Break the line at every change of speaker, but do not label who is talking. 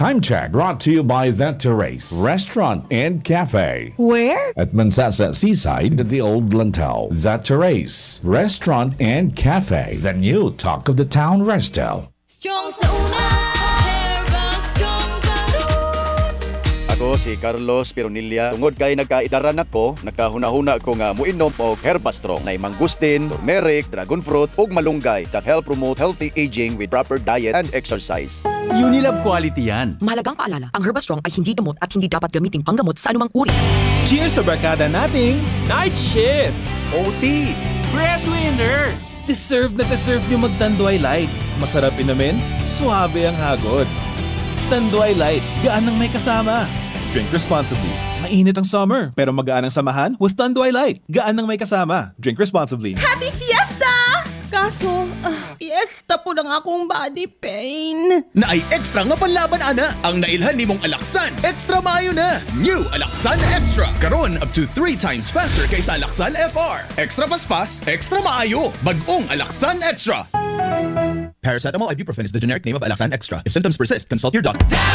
Time check brought to you by The Terrace Restaurant and Cafe.
Where?
At Mansasa Seaside at the Old Lantau. The Terrace Restaurant and Cafe. The new talk of the town resto.
Strong sa una, Herbal Stronger.
Ako si Carlos Pironilla. Tungod kay nagkaidaran ako, nakahuna-huna ko nga muinom og Herbastrong na mangustin, turmeric, dragon fruit ug malunggay that help promote healthy aging with proper diet and exercise.
Unilab quality yan.
Mahalagang paalala, ang Herbastrong ay hindi gamot at hindi dapat gamiting panggamot sa anumang uri.
Cheers sa barkada nating Night Shift, OT, Breadwinner. Deserve na deserve nyo magtanduay light. Masarap inamin, suabe ang hagod. Tanduay light, gaan ng may kasama. Drink responsibly. Mainit ang summer, pero magaan ang samahan with Tanduay Light. Gaan ng may kasama. Drink responsibly.
Happy Fiesta! Kaso, fiesta po lang akong body pain.
Na ay extra nga panlaban ana ang nailhan nimong Alaksan. Extra maayo na. New Alaksan Extra. Karon up to 3 times faster kaysa Alaksan FR. Extra paspas, extra maayo. Bagong Alaksan Extra. Paracetamol ibuprofen is the generic name of Alaksan Extra. If symptoms persist, consult your doctor.